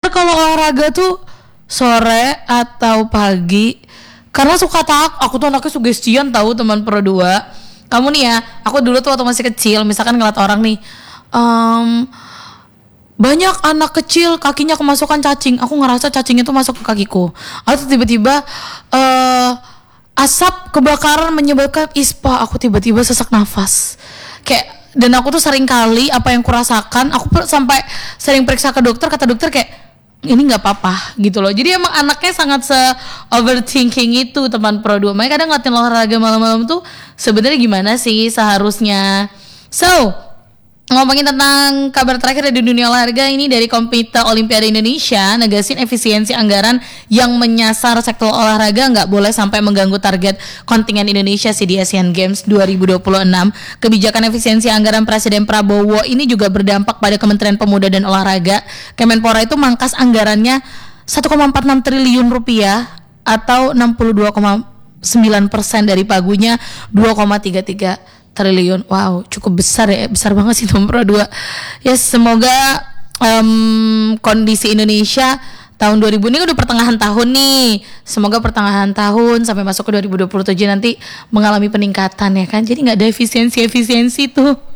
kalau olahraga tuh sore atau pagi. Karena suka aku tuh anaknya sugestian tahu teman Pro 2. Kamu nih ya, aku dulu tuh waktu masih kecil, misalkan ngeliat orang nih, banyak anak kecil kakinya kemasukan cacing, aku ngerasa cacing itu masuk ke kakiku. Atau tiba-tiba asap kebakaran menyebabkan ispa, aku tiba-tiba sesak nafas. Dan aku tuh sering kali apa yang kurasakan, aku sampai sering periksa ke dokter, kata dokter kayak ini nggak apa-apa gitu loh. Jadi emang anaknya sangat overthinking itu teman Pro 2. Makanya kadang ngeliatin olahraga malam-malam tuh sebenarnya gimana sih seharusnya. So, ngomongin tentang kabar terakhir dari dunia olahraga ini dari Komite Olimpiade Indonesia negasin efisiensi anggaran yang menyasar sektor olahraga nggak boleh sampai mengganggu target kontingen Indonesia di Asian Games 2026. Kebijakan efisiensi anggaran Presiden Prabowo ini juga berdampak pada Kementerian Pemuda dan Olahraga. Kemenpora itu mangkas anggarannya 1,46 triliun rupiah atau 62,9% dari pagunya 2,33 triliun. Wow, cukup besar ya, besar banget sih nomor 2. Ya semoga kondisi Indonesia tahun 2000 ini udah pertengahan tahun nih. Semoga pertengahan tahun sampai masuk ke 2027 nanti mengalami peningkatan ya kan. Jadi nggak ada efisiensi tuh.